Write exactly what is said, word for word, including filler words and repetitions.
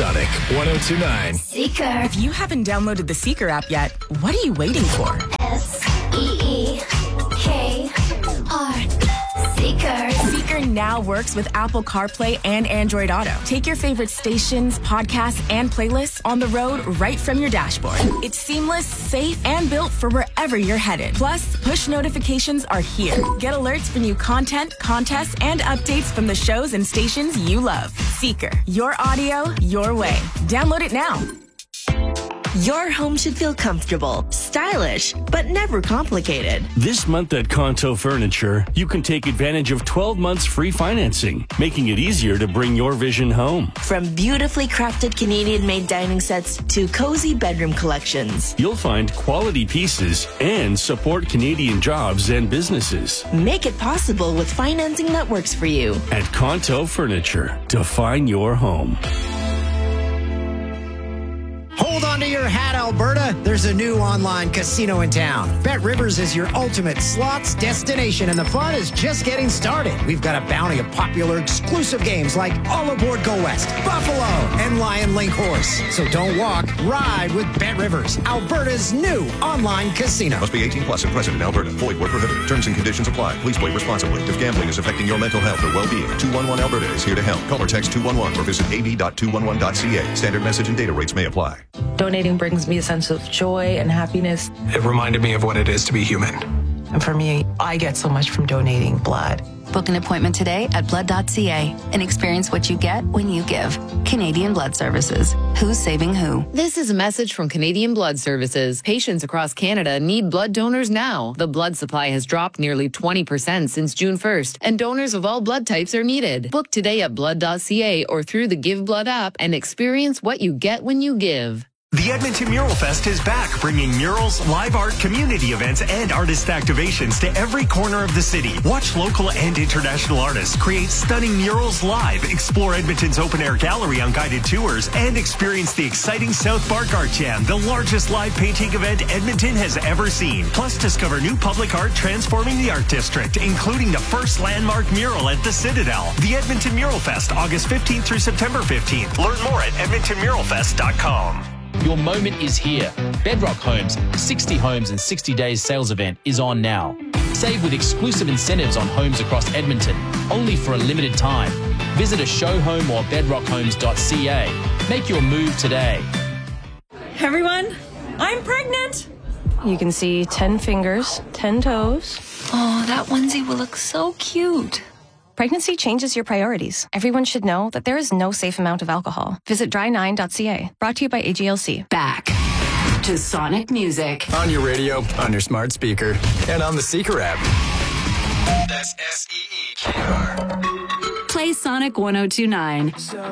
Sonic one oh two point nine. Seeker. If you haven't downloaded the Seeker app yet, what are you waiting for? S E E K R. Seeker. Seeker now works with Apple CarPlay and Android Auto. Take your favorite stations, podcasts, and playlists on the road right from your dashboard. It's seamless, safe, and built for wherever you're headed. Plus, push notifications are here. Get alerts for new content, contests, and updates from the shows and stations you love. Seeker. Your audio, your way. Download it now. Your home should feel comfortable, stylish, but never complicated. This month at Kanto Furniture, you can take advantage of twelve months free financing, making it easier to bring your vision home. From beautifully crafted Canadian-made dining sets to cozy bedroom collections. You'll find quality pieces and support Canadian jobs and businesses. Make it possible with financing that works for you. At Kanto Furniture, define your home. Hold on to your hat, Alberta. There's a new online casino in town. Bet Rivers is your ultimate slots destination, and the fun is just getting started. We've got a bounty of popular exclusive games like All Aboard Go West, Buffalo, and Lion Link Horse. So don't walk, ride with Bet Rivers, Alberta's new online casino. Must be eighteen plus and present in Alberta. Void where prohibited. Terms and conditions apply. Please play responsibly. If gambling is affecting your mental health or well-being, two one one Alberta is here to help. Call or text two one one or visit a d dot two one one dot c a. Standard message and data rates may apply. Donating brings me a sense of joy and happiness. It reminded me of what it is to be human. And for me, I get so much from donating blood. Book an appointment today at blood dot c a and experience what you get when you give. Canadian Blood Services. Who's saving who? This is a message from Canadian Blood Services. Patients across Canada need blood donors now. The blood supply has dropped nearly twenty percent since June first, and donors of all blood types are needed. Book today at blood dot c a or through the Give Blood app and experience what you get when you give. The Edmonton Mural Fest is back, bringing murals, live art, community events, and artist activations to every corner of the city. Watch local and international artists create stunning murals live, explore Edmonton's open-air gallery on guided tours, and experience the exciting South Park Art Jam, the largest live painting event Edmonton has ever seen. Plus, discover new public art transforming the art district, including the first landmark mural at the Citadel. The Edmonton Mural Fest, August fifteenth through September fifteenth. Learn more at edmonton mural fest dot com. Your moment is here. Bedrock Homes' sixty Homes in sixty Days sales event is on now. Save with exclusive incentives on homes across Edmonton, only for a limited time. Visit a show home or bedrock homes dot c a. Make your move today. Everyone, I'm pregnant. You can see ten fingers, ten toes. Oh, that onesie will look so cute. Pregnancy changes your priorities. Everyone should know that there is no safe amount of alcohol. Visit dry nine dot c a. Brought to you by A G L C. Back to Sonic Music. On your radio, on your smart speaker, and on the Seeker app. That's S E E K R. Play Sonic one oh two point nine.